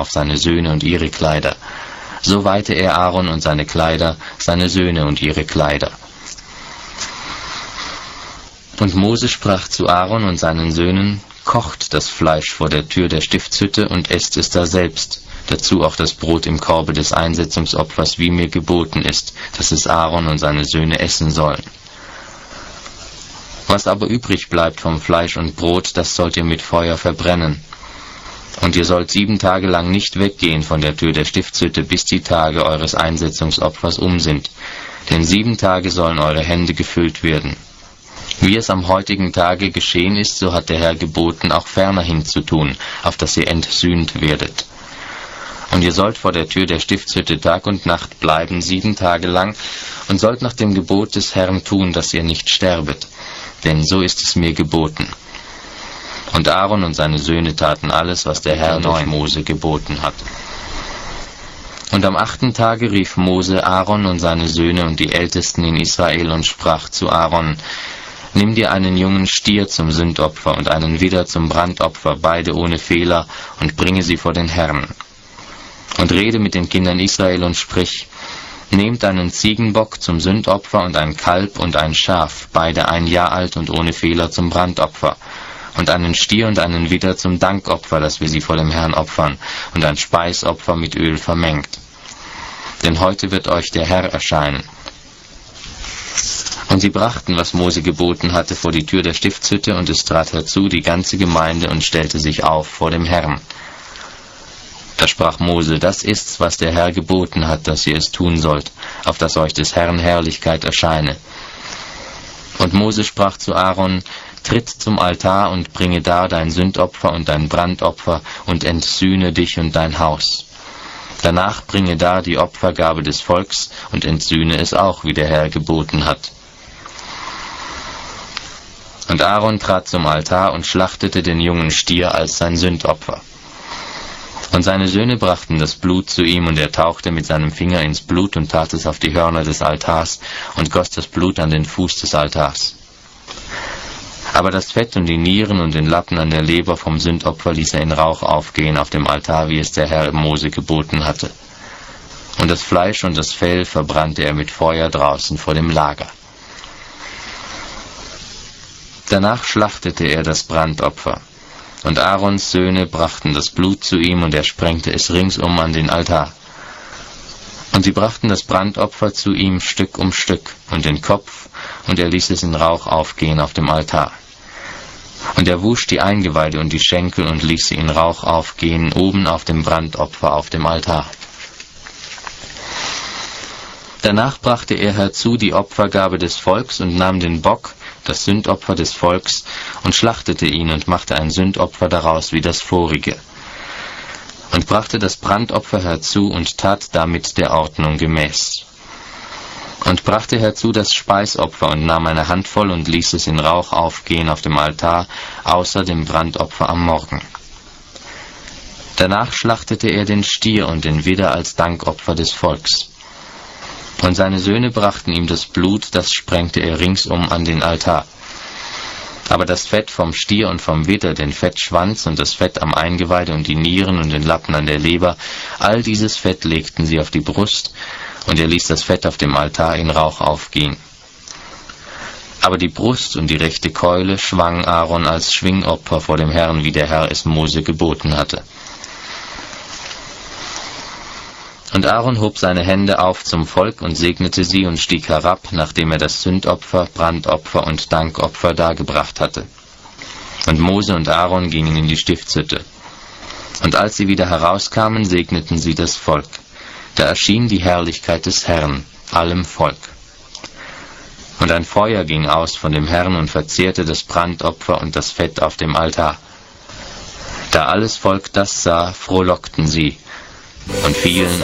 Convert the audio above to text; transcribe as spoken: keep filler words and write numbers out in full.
auf seine Söhne und ihre Kleider. So weihte er Aaron und seine Kleider, seine Söhne und ihre Kleider. Und Mose sprach zu Aaron und seinen Söhnen: Kocht das Fleisch vor der Tür der Stiftshütte und esst es daselbst, dazu auch das Brot im Korbe des Einsetzungsopfers, wie mir geboten ist, dass es Aaron und seine Söhne essen sollen. Was aber übrig bleibt vom Fleisch und Brot, das sollt ihr mit Feuer verbrennen. Und ihr sollt sieben Tage lang nicht weggehen von der Tür der Stiftshütte, bis die Tage eures Einsetzungsopfers um sind. Denn sieben Tage sollen eure Hände gefüllt werden. Wie es am heutigen Tage geschehen ist, so hat der Herr geboten, auch fernerhin zu tun, auf dass ihr entsühnt werdet. Und ihr sollt vor der Tür der Stiftshütte Tag und Nacht bleiben, sieben Tage lang, und sollt nach dem Gebot des Herrn tun, dass ihr nicht sterbet. Denn so ist es mir geboten. Und Aaron und seine Söhne taten alles, was der Herr durch Mose geboten hat. Und am achten Tage rief Mose Aaron und seine Söhne und die Ältesten in Israel und sprach zu Aaron: Nimm dir einen jungen Stier zum Sündopfer und einen Widder zum Brandopfer, beide ohne Fehler, und bringe sie vor den Herrn. Und rede mit den Kindern Israel und sprich: Nehmt einen Ziegenbock zum Sündopfer und ein Kalb und ein Schaf, beide ein Jahr alt und ohne Fehler zum Brandopfer, und einen Stier und einen Widder zum Dankopfer, dass wir sie vor dem Herrn opfern, und ein Speisopfer mit Öl vermengt. Denn heute wird euch der Herr erscheinen. Und sie brachten, was Mose geboten hatte, vor die Tür der Stiftshütte, und es trat herzu die ganze Gemeinde und stellte sich auf vor dem Herrn. Da sprach Mose: Das ist's, was der Herr geboten hat, dass ihr es tun sollt, auf dass euch des Herrn Herrlichkeit erscheine. Und Mose sprach zu Aaron: Tritt zum Altar und bringe dar dein Sündopfer und dein Brandopfer und entsühne dich und dein Haus. Danach bringe dar die Opfergabe des Volks und entsühne es auch, wie der Herr geboten hat. Und Aaron trat zum Altar und schlachtete den jungen Stier als sein Sündopfer. Und seine Söhne brachten das Blut zu ihm, und er tauchte mit seinem Finger ins Blut und tat es auf die Hörner des Altars und goss das Blut an den Fuß des Altars. Aber das Fett und die Nieren und den Lappen an der Leber vom Sündopfer ließ er in Rauch aufgehen auf dem Altar, wie es der Herr Mose geboten hatte. Und das Fleisch und das Fell verbrannte er mit Feuer draußen vor dem Lager. Danach schlachtete er das Brandopfer. Und Aarons Söhne brachten das Blut zu ihm, und er sprengte es ringsum an den Altar. Und sie brachten das Brandopfer zu ihm Stück um Stück, und den Kopf, und er ließ es in Rauch aufgehen auf dem Altar. Und er wusch die Eingeweide und die Schenkel und ließ sie in Rauch aufgehen, oben auf dem Brandopfer auf dem Altar. Danach brachte er herzu die Opfergabe des Volks und nahm den Bock, das Sündopfer des Volks, und schlachtete ihn und machte ein Sündopfer daraus wie das vorige. Und brachte das Brandopfer herzu und tat damit der Ordnung gemäß. Und brachte herzu das Speisopfer und nahm eine Handvoll und ließ es in Rauch aufgehen auf dem Altar, außer dem Brandopfer am Morgen. Danach schlachtete er den Stier und den Widder als Dankopfer des Volks. Und seine Söhne brachten ihm das Blut, das sprengte er ringsum an den Altar. Aber das Fett vom Stier und vom Widder, den Fettschwanz und das Fett am Eingeweide und die Nieren und den Lappen an der Leber, all dieses Fett legten sie auf die Brust, und er ließ das Fett auf dem Altar in Rauch aufgehen. Aber die Brust und die rechte Keule schwang Aaron als Schwingopfer vor dem Herrn, wie der Herr es Mose geboten hatte. Und Aaron hob seine Hände auf zum Volk und segnete sie und stieg herab, nachdem er das Sündopfer, Brandopfer und Dankopfer dargebracht hatte. Und Mose und Aaron gingen in die Stiftshütte. Und als sie wieder herauskamen, segneten sie das Volk. Da erschien die Herrlichkeit des Herrn, allem Volk. Und ein Feuer ging aus von dem Herrn und verzehrte das Brandopfer und das Fett auf dem Altar. Da alles Volk das sah, frohlockten sie und fielen